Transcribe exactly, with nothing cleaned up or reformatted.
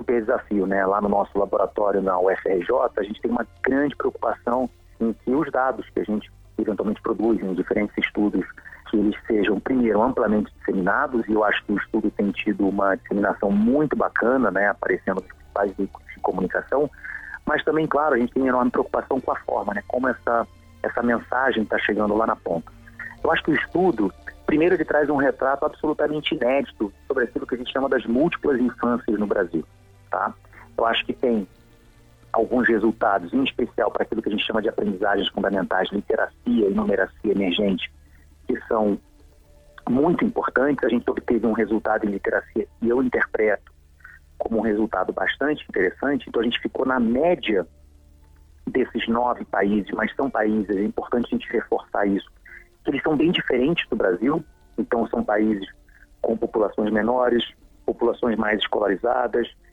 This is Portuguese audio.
super desafio, né? Lá no nosso laboratório na U F R J, a gente tem uma grande preocupação em que os dados que a gente eventualmente produz em diferentes estudos, que eles sejam, primeiro, amplamente disseminados, e eu acho que o estudo tem tido uma disseminação muito bacana, né? Aparecendo nos principais veículos de comunicação, mas também, claro, a gente tem enorme preocupação com a forma, né? Como essa, essa mensagem está chegando lá na ponta. Eu acho que o estudo, primeiro, ele traz um retrato absolutamente inédito sobre aquilo que a gente chama das múltiplas infâncias no Brasil, tá? Eu acho que tem alguns resultados, em especial para aquilo que a gente chama de aprendizagens fundamentais, literacia e numeracia emergente, que são muito importantes. A gente obteve um resultado em literacia e eu interpreto como um resultado bastante interessante. Então a gente ficou na média desses nove países, mas são países, é importante a gente reforçar isso, que eles são bem diferentes do Brasil. Então são países com populações menores, populações mais escolarizadas,